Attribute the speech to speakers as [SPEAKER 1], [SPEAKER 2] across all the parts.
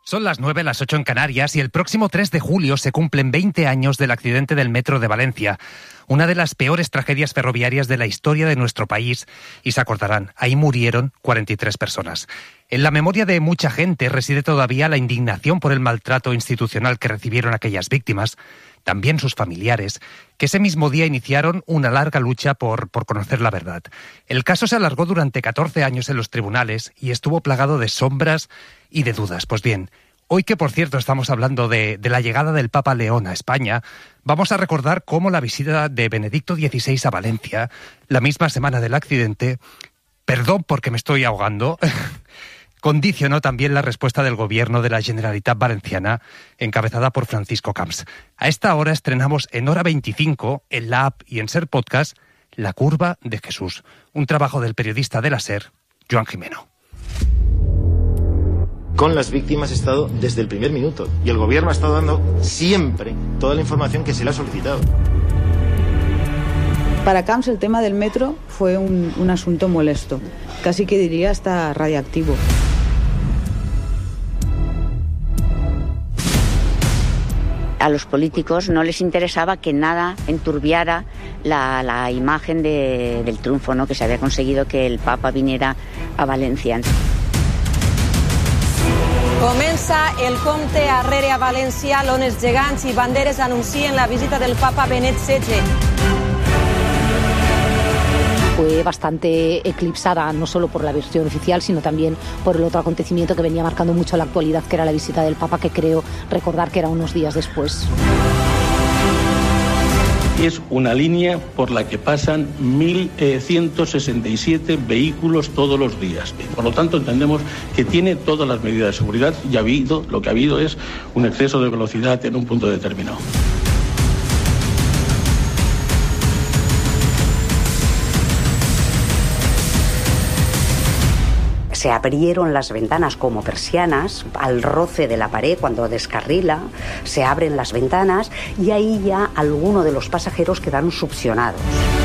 [SPEAKER 1] Son las 9, las 8 en Canarias y el próximo 3 de julio se cumplen 20 años del accidente del metro de Valencia, una de las peores tragedias ferroviarias de la historia de nuestro país, y se acordarán, ahí murieron 43 personas. En la memoria de mucha gente reside todavía la indignación por el maltrato institucional que recibieron aquellas víctimas, también sus familiares, que ese mismo día iniciaron una larga lucha por conocer la verdad. El caso se alargó durante 14 años en los tribunales y estuvo plagado de sombras y de dudas. Pues bien, hoy que por cierto estamos hablando de la llegada del Papa León a España, vamos a recordar cómo la visita de Benedicto XVI a Valencia, la misma semana del accidente, perdón porque me estoy ahogando, condicionó también la respuesta del gobierno de la Generalitat Valenciana, encabezada por Francisco Camps. A esta hora estrenamos en Hora 25, en la app y en SER Podcast, La Curva de Jesús, un trabajo del periodista de la SER, Joan Jimeno.
[SPEAKER 2] Con las víctimas he estado desde el primer minuto y el gobierno ha estado dando siempre toda la información que se le ha solicitado.
[SPEAKER 3] Para Camps el tema del metro fue un asunto molesto, casi que diría hasta radiactivo.
[SPEAKER 4] A los políticos no les interesaba que nada enturbiara la imagen del triunfo, ¿no?, que se había conseguido que el Papa viniera a Valencia.
[SPEAKER 5] Comença el compte arrere a València, on els gegants i banderes anuncien la visita del Papa Benet XVI.
[SPEAKER 6] Fue bastante eclipsada, no solo por la versión oficial, sino también por el otro acontecimiento que venía marcando mucho la actualidad, que era la visita del Papa, que creo recordar que era unos días después.
[SPEAKER 7] Es una línea por la que pasan 1.167 vehículos todos los días. Por lo tanto, entendemos que tiene todas las medidas de seguridad y lo que ha habido es un exceso de velocidad en un punto determinado.
[SPEAKER 4] Se abrieron las ventanas como persianas, al roce de la pared cuando descarrila, se abren las ventanas y ahí ya algunos de los pasajeros quedaron succionados.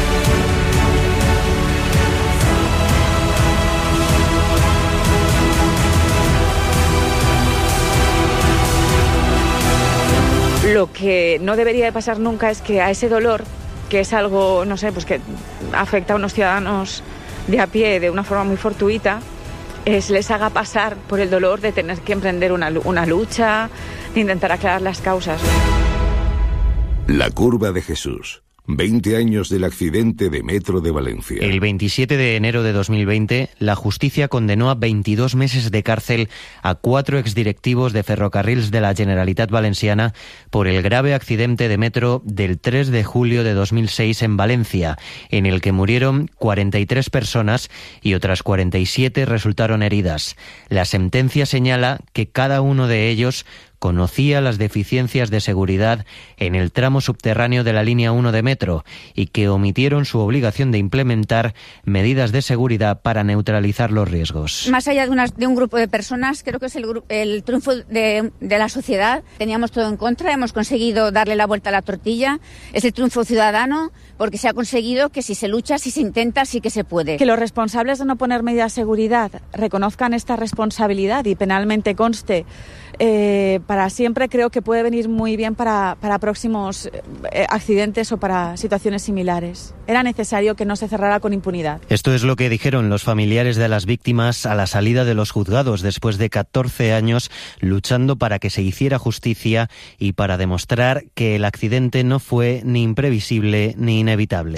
[SPEAKER 8] Lo que no debería de pasar nunca es que a ese dolor, que es algo, no sé, pues que afecta a unos ciudadanos de a pie de una forma muy fortuita, se les haga pasar por el dolor de tener que emprender una lucha, de intentar aclarar las causas.
[SPEAKER 9] La Curva de Jesús. 20 años del accidente de metro de Valencia.
[SPEAKER 10] El 27 de enero de 2020, la justicia condenó a 22 meses de cárcel a 4 exdirectivos de Ferrocarrils de la Generalitat Valenciana por el grave accidente de metro del 3 de julio de 2006 en Valencia, en el que murieron 43 personas y otras 47 resultaron heridas. La sentencia señala que cada uno de ellos conocía las deficiencias de seguridad en el tramo subterráneo de la línea 1 de metro y que omitieron su obligación de implementar medidas de seguridad para neutralizar los riesgos.
[SPEAKER 11] Más allá de un grupo de personas, creo que es el triunfo de la sociedad. Teníamos todo en contra, hemos conseguido darle la vuelta a la tortilla. Es el triunfo ciudadano porque se ha conseguido que si se lucha, si se intenta, sí que se puede.
[SPEAKER 8] Que los responsables de no poner medidas de seguridad reconozcan esta responsabilidad y penalmente conste para siempre, creo que puede venir muy bien para próximos accidentes o para situaciones similares. Era necesario que no se cerrara con impunidad.
[SPEAKER 10] Esto es lo que dijeron los familiares de las víctimas a la salida de los juzgados después de 14 años luchando para que se hiciera justicia y para demostrar que el accidente no fue ni imprevisible ni inevitable.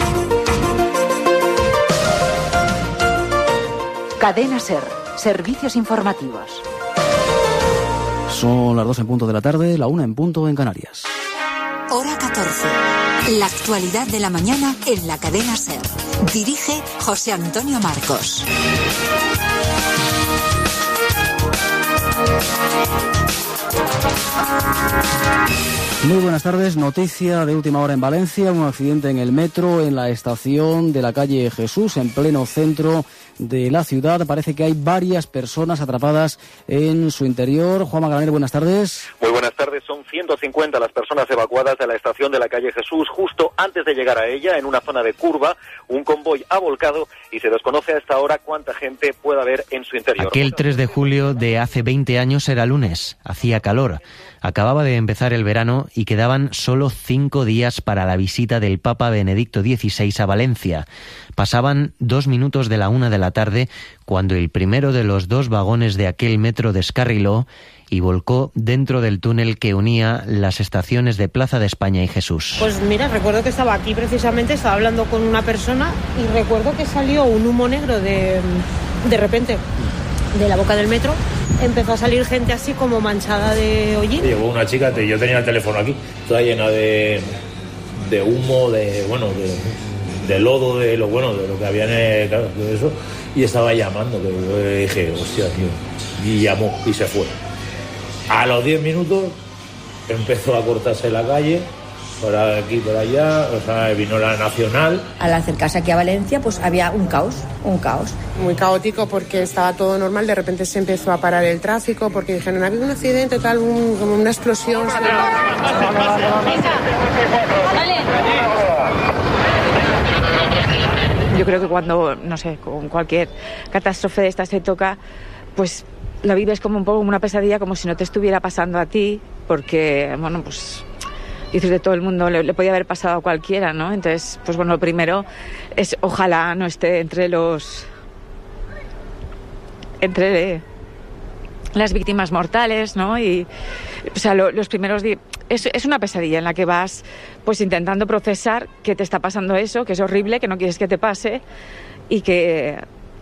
[SPEAKER 12] Cadena SER, servicios informativos.
[SPEAKER 13] Son las 2 en punto de la tarde, la 1 en punto en Canarias.
[SPEAKER 12] Hora 14. La actualidad de la mañana en la cadena SER. Dirige José Antonio Marcos.
[SPEAKER 13] Muy buenas tardes. Noticia de última hora en Valencia. Un accidente en el metro en la estación de la calle Jesús, en pleno centro de la ciudad. Parece que hay varias personas atrapadas en su interior. Juan Magalaner, buenas tardes.
[SPEAKER 14] Muy buenas tardes. tarde son 150 las personas evacuadas de la estación de la calle Jesús. Justo antes de llegar a ella, en una zona de curva, un convoy ha volcado y se desconoce a esta hora cuánta gente puede haber en su interior.
[SPEAKER 10] Aquel 3 de julio de hace 20 años era lunes, hacía calor. Acababa de empezar el verano y quedaban solo 5 días para la visita del Papa Benedicto XVI a Valencia. Pasaban 2 minutos de la 1 de la tarde cuando el primero de los 2 vagones de aquel metro descarriló y volcó dentro del túnel que unía las estaciones de Plaza de España y Jesús.
[SPEAKER 15] Pues mira, recuerdo que estaba aquí precisamente, estaba hablando con una persona y recuerdo que salió un humo negro de repente de la boca del metro. Empezó a salir gente así como manchada de hollín.
[SPEAKER 16] Llegó una chica, yo tenía el teléfono aquí, toda llena de humo, de lodo, de lo que había en claro, todo eso, y estaba llamando, que yo dije, hostia, tío, y llamó y se fue. A los 10 minutos empezó a cortarse la calle, por aquí, por allá, o sea, vino la Nacional.
[SPEAKER 17] Al acercarse aquí a Valencia, pues había un caos.
[SPEAKER 15] Muy caótico porque estaba todo normal, de repente se empezó a parar el tráfico porque dijeron, ha habido un accidente, tal, como una explosión.
[SPEAKER 8] Yo creo que cuando, no sé, con cualquier catástrofe de esta se toca, pues la vives como un poco como una pesadilla, como si no te estuviera pasando a ti, porque, bueno, pues dices de todo el mundo, le podía haber pasado a cualquiera, ¿no? Entonces, pues bueno, lo primero es ojalá no esté entre las víctimas mortales, ¿no? Y, o sea, los primeros días es una pesadilla en la que vas pues intentando procesar que te está pasando eso, que es horrible, que no quieres que te pase y que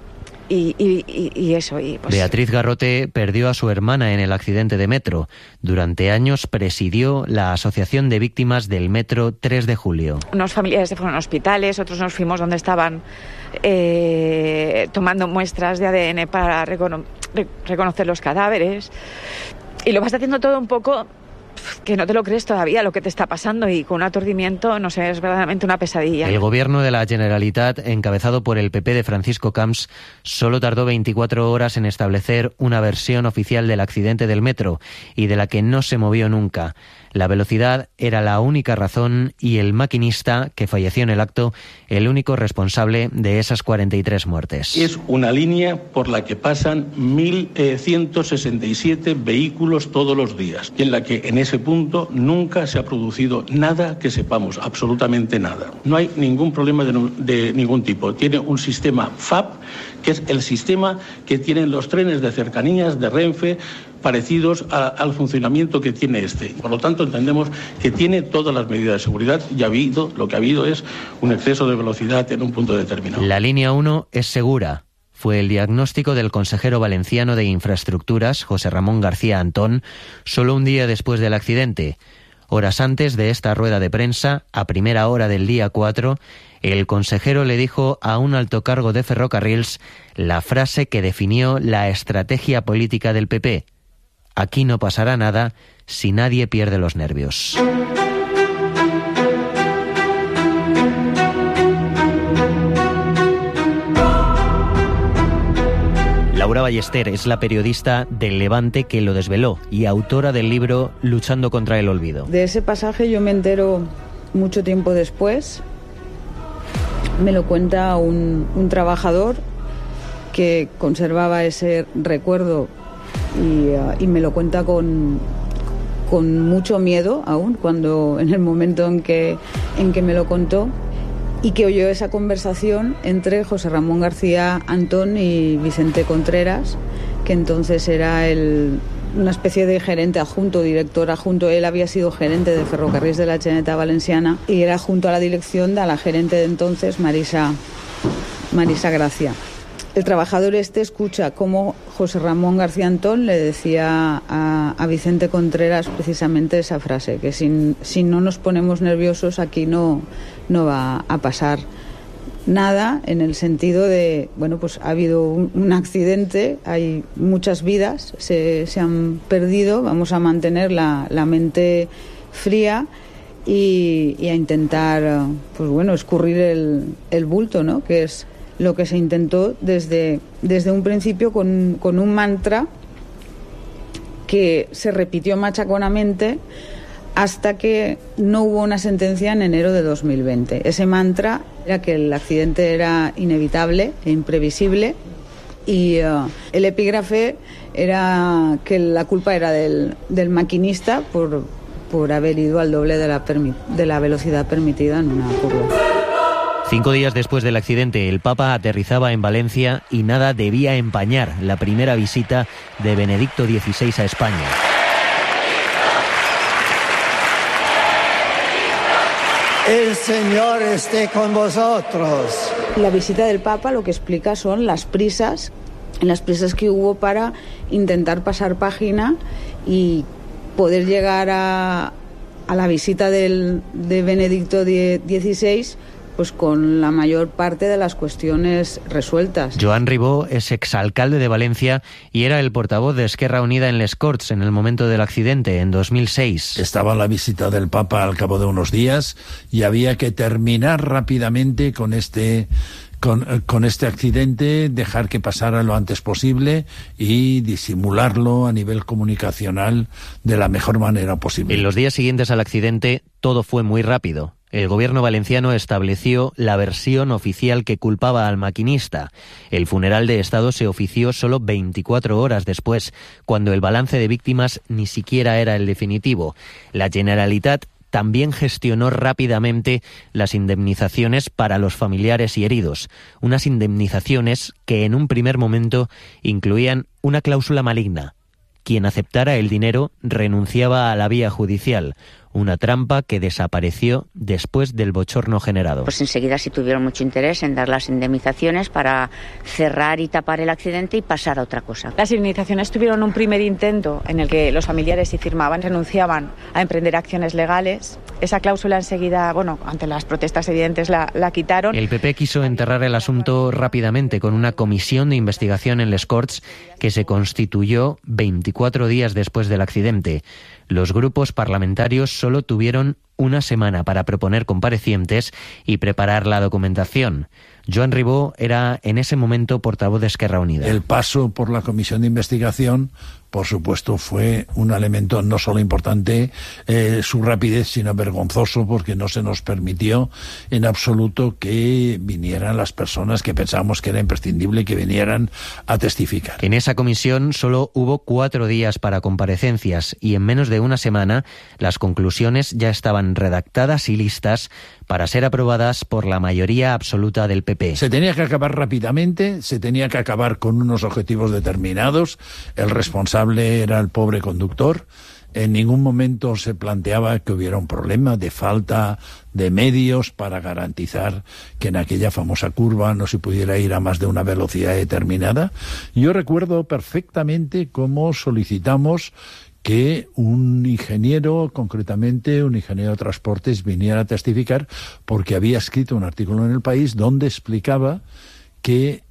[SPEAKER 8] eso. Pues...
[SPEAKER 10] Beatriz Garrote perdió a su hermana en el accidente de metro. Durante años presidió la Asociación de Víctimas del Metro 3 de Julio.
[SPEAKER 8] Unos familiares se fueron a hospitales, otros nos fuimos donde estaban tomando muestras de ADN para reconocer los cadáveres. Y lo vas haciendo todo un poco que no te lo crees todavía lo que te está pasando y con un aturdimiento, no sé, es verdaderamente una pesadilla.
[SPEAKER 10] El gobierno de la Generalitat, encabezado por el PP de Francisco Camps, solo tardó 24 horas en establecer una versión oficial del accidente del metro y de la que no se movió nunca. La velocidad era la única razón y el maquinista, que falleció en el acto, el único responsable de esas 43 muertes.
[SPEAKER 7] Es una línea por la que pasan 1.167 vehículos todos los días, y en la que en ese punto nunca se ha producido nada que sepamos, absolutamente nada. No hay ningún problema de ningún tipo. Tiene un sistema FAP, que es el sistema que tienen los trenes de cercanías de Renfe, parecidos al funcionamiento que tiene este. Por lo tanto, entendemos que tiene todas las medidas de seguridad y lo que ha habido es un exceso de velocidad en un punto determinado.
[SPEAKER 10] La línea 1 es segura. Fue el diagnóstico del consejero valenciano de Infraestructuras, José Ramón García Antón, solo un día después del accidente. Horas antes de esta rueda de prensa, a primera hora del día 4, el consejero le dijo a un alto cargo de Ferrocarrils la frase que definió la estrategia política del PP. Aquí no pasará nada si nadie pierde los nervios. Laura Ballester es la periodista del Levante que lo desveló y autora del libro Luchando contra el olvido.
[SPEAKER 3] De ese pasaje yo me entero mucho tiempo después. Me lo cuenta un trabajador que conservaba ese recuerdo y me lo cuenta con mucho miedo aún, cuando en el momento en que me lo contó, y que oyó esa conversación entre José Ramón García Antón y Vicente Contreras, que entonces era una especie de gerente adjunto, director adjunto. Él había sido gerente de Ferrocarrils de la Generalitat Valenciana y era junto a la dirección de la gerente de entonces, Marisa Gracia. El trabajador escucha cómo José Ramón García Antón le decía a Vicente Contreras precisamente esa frase, que si no nos ponemos nerviosos aquí no va a pasar nada, en el sentido de, bueno, pues ha habido un accidente, hay muchas vidas, se han perdido, vamos a mantener la mente fría y a intentar, pues bueno, escurrir el bulto, ¿no? Que es lo que se intentó desde un principio con un mantra que se repitió machaconamente hasta que no hubo una sentencia en enero de 2020. Ese mantra era que el accidente era inevitable e imprevisible, y el epígrafe era que la culpa era del maquinista por haber ido al doble de la velocidad permitida en una curva.
[SPEAKER 10] 5 días después del accidente, el Papa aterrizaba en Valencia y nada debía empañar la primera visita de Benedicto XVI a España.
[SPEAKER 18] El Señor esté con vosotros.
[SPEAKER 3] La visita del Papa lo que explica son las prisas que hubo para intentar pasar página y poder llegar a la visita de Benedicto XVI pues con la mayor parte de las cuestiones resueltas.
[SPEAKER 10] Joan Ribó es exalcalde de Valencia y era el portavoz de Esquerra Unida en Les Corts en el momento del accidente, en 2006.
[SPEAKER 19] Estaba la visita del Papa al cabo de unos días y había que terminar rápidamente con este accidente, dejar que pasara lo antes posible y disimularlo a nivel comunicacional de la mejor manera posible.
[SPEAKER 10] En los días siguientes al accidente, todo fue muy rápido. El gobierno valenciano estableció la versión oficial que culpaba al maquinista. El funeral de Estado se ofició solo 24 horas después, cuando el balance de víctimas ni siquiera era el definitivo. La Generalitat también gestionó rápidamente las indemnizaciones para los familiares y heridos, unas indemnizaciones que en un primer momento incluían una cláusula maligna. Quien aceptara el dinero renunciaba a la vía judicial, una trampa que desapareció después del bochorno generado.
[SPEAKER 4] Pues enseguida sí tuvieron mucho interés en dar las indemnizaciones para cerrar y tapar el accidente y pasar a otra cosa.
[SPEAKER 8] Las indemnizaciones tuvieron un primer intento en el que los familiares si firmaban renunciaban a emprender acciones legales. Esa cláusula enseguida, ante las protestas evidentes la quitaron.
[SPEAKER 10] El PP quiso enterrar el asunto rápidamente con una comisión de investigación en Les Corts que se constituyó 24 días después del accidente. Los grupos parlamentarios solo tuvieron una semana para proponer comparecientes y preparar la documentación. Joan Ribó era en ese momento portavoz de Esquerra Unida.
[SPEAKER 19] El paso por la comisión de investigación, por supuesto, fue un elemento no solo importante, su rapidez, sino vergonzoso, porque no se nos permitió en absoluto que vinieran las personas que pensábamos que era imprescindible que vinieran a testificar.
[SPEAKER 10] En esa comisión solo hubo 4 días para comparecencias y en menos de una semana las conclusiones ya estaban redactadas y listas para ser aprobadas por la mayoría absoluta del PP.
[SPEAKER 19] Se tenía que acabar rápidamente, se tenía que acabar con unos objetivos determinados. El responsable era el pobre conductor. En ningún momento se planteaba que hubiera un problema de falta de medios para garantizar que en aquella famosa curva no se pudiera ir a más de una velocidad determinada. Yo recuerdo perfectamente cómo solicitamos que un ingeniero, concretamente un ingeniero de transportes, viniera a testificar porque había escrito un artículo en El País donde explicaba que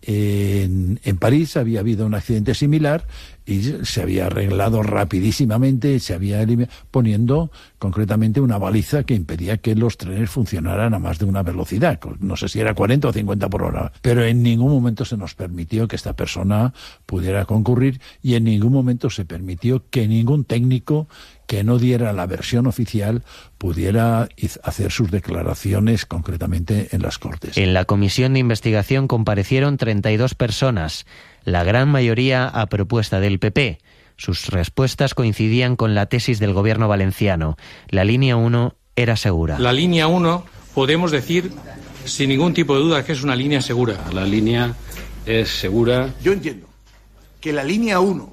[SPEAKER 19] en París había habido un accidente similar y se había arreglado rapidísimamente, se había poniendo concretamente una baliza que impedía que los trenes funcionaran a más de una velocidad, no sé si era 40 o 50 por hora, pero en ningún momento se nos permitió que esta persona pudiera concurrir y en ningún momento se permitió que ningún técnico que no diera la versión oficial pudiera hacer sus declaraciones concretamente en las Cortes.
[SPEAKER 10] En la comisión de investigación comparecieron 32 personas, la gran mayoría a propuesta del PP. Sus respuestas coincidían con la tesis del gobierno valenciano. La línea 1 era segura.
[SPEAKER 20] La línea 1 podemos decir sin ningún tipo de duda que es una línea segura. La línea es segura.
[SPEAKER 21] Yo entiendo que la línea 1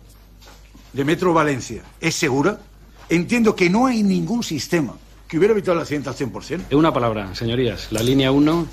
[SPEAKER 21] de Metro Valencia es segura. Entiendo que no hay ningún sistema que hubiera evitado el accidente al 100%.
[SPEAKER 20] En una palabra, señorías, la línea 1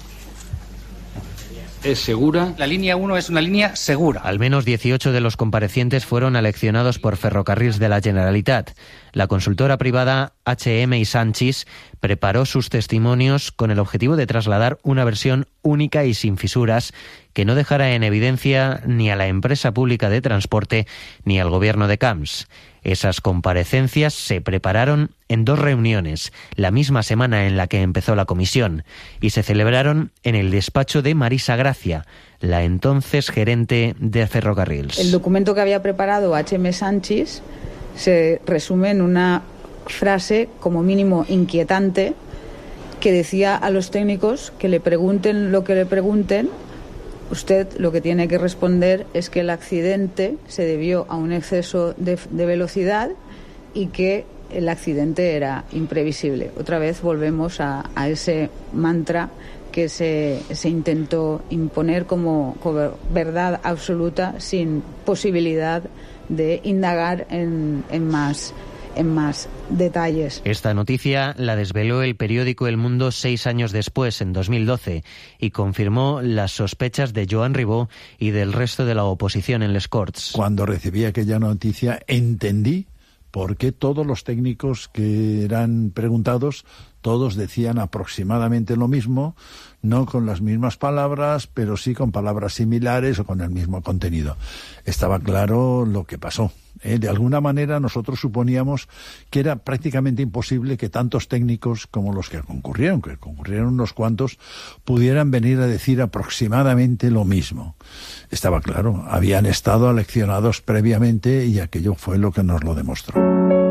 [SPEAKER 20] es segura.
[SPEAKER 1] La línea 1 es una línea segura.
[SPEAKER 10] Al menos 18 de los comparecientes fueron aleccionados por Ferrocarrils de la Generalitat. La consultora privada H.M. y Sanchis preparó sus testimonios con el objetivo de trasladar una versión única y sin fisuras que no dejara en evidencia ni a la empresa pública de transporte ni al gobierno de Camps. Esas comparecencias se prepararon en 2 reuniones, la misma semana en la que empezó la comisión, y se celebraron en el despacho de Marisa Gracia, la entonces gerente de Ferrocarrils.
[SPEAKER 3] El documento que había preparado H.M. Sanchis se resume en una frase como mínimo inquietante que decía a los técnicos que le pregunten lo que le pregunten, usted lo que tiene que responder es que el accidente se debió a un exceso de velocidad y que el accidente era imprevisible. Otra vez volvemos a ese mantra que se intentó imponer como verdad absoluta sin posibilidad de indagar en más detalles.
[SPEAKER 10] Esta noticia la desveló el periódico El Mundo 6 años después, en 2012, y confirmó las sospechas de Joan Ribó y del resto de la oposición en Les Corts.
[SPEAKER 19] Cuando recibí aquella noticia entendí por qué todos los técnicos que eran preguntados, todos decían aproximadamente lo mismo, no con las mismas palabras, pero sí con palabras similares o con el mismo contenido. Estaba claro lo que pasó. De alguna manera nosotros suponíamos que era prácticamente imposible que tantos técnicos como los que concurrieron unos cuantos, pudieran venir a decir aproximadamente lo mismo. Estaba claro, habían estado aleccionados previamente y aquello fue lo que nos lo demostró.